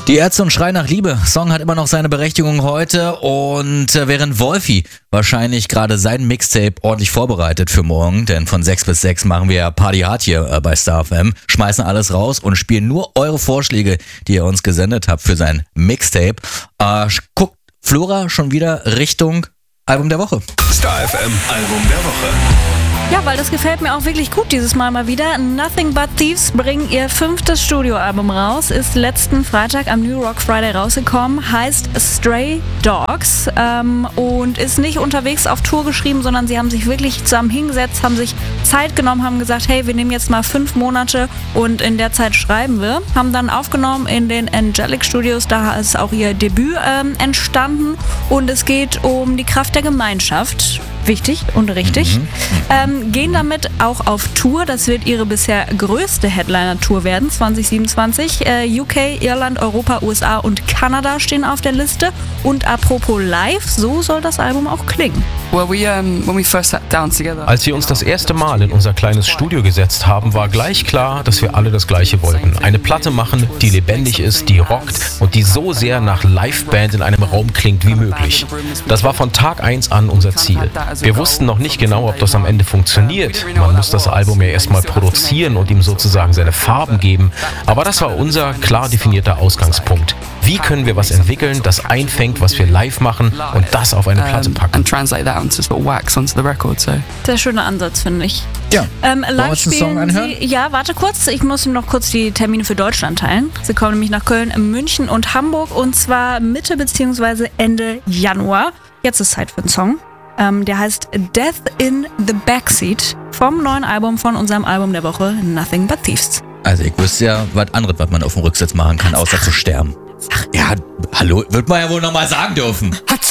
Die Ärzte und Schrei nach Liebe. Song hat immer noch seine Berechtigung heute und während Wolfi wahrscheinlich gerade sein Mixtape ordentlich vorbereitet für morgen, denn von 6 bis 6 machen wir ja Party hard hier bei Star FM, schmeißen alles raus und spielen nur eure Vorschläge, die ihr uns gesendet habt für sein Mixtape. Guckt Flora schon wieder Richtung Album der Woche. Star FM Album der Woche. Ja, weil das gefällt mir auch wirklich gut dieses Mal wieder. Nothing But Thieves bringen ihr 5. Studioalbum raus, ist letzten Freitag am New Rock Friday rausgekommen, heißt Stray Dogs und ist nicht unterwegs auf Tour geschrieben, sondern sie haben sich wirklich zusammen hingesetzt, haben sich Zeit genommen, haben gesagt, hey, wir nehmen jetzt mal 5 Monate und in der Zeit schreiben wir. Haben dann aufgenommen in den Angelic Studios, da ist auch ihr Debüt entstanden und es geht um die Kraft der Gemeinschaft. Wichtig und richtig. Gehen damit auch auf Tour. Das wird ihre bisher größte Headliner-Tour werden, 2027. UK, Irland, Europa, USA und Kanada stehen auf der Liste. Und apropos live, so soll das Album auch klingen. Als wir uns das erste Mal in unser kleines Studio gesetzt haben, war gleich klar, dass wir alle das Gleiche wollten. Eine Platte machen, die lebendig ist, die rockt und die so sehr nach Liveband in einem Raum klingt wie möglich. Das war von Tag 1 an unser Ziel. Wir wussten noch nicht genau, ob das am Ende funktioniert. Man muss das Album ja erstmal produzieren und ihm sozusagen seine Farben geben. Aber das war unser klar definierter Ausgangspunkt. Wie können wir was entwickeln, das einfängt, was wir live machen und das auf eine Platte packen? Sehr schöner Ansatz, finde ich. Ja, live spielen Song anhören? Sie, ja, warte kurz, ich muss ihm noch kurz die Termine für Deutschland teilen. Sie kommen nämlich nach Köln, München und Hamburg und zwar Mitte bzw. Ende Januar. Jetzt ist Zeit für einen Song. Der heißt Death in the Backseat vom neuen Album von unserem Album der Woche Nothing But Thieves. Also ich wüsste ja was anderes, was man auf dem Rücksitz machen kann, außer zu sterben. Ach ja, hallo, wird man ja wohl nochmal sagen dürfen.